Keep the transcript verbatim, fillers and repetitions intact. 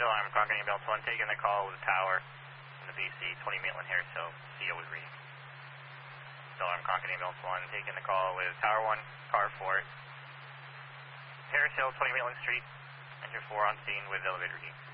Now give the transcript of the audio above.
Alarm, Concord Ambulance one, taking the call with the tower in the B C, twenty Maitland Harris Hill, C O is reading. Stellar Alarm, Concord Ambulance one, taking the call with Tower one, car four, Harris Hill, twenty Maitland Street, enter four on scene with elevator heat.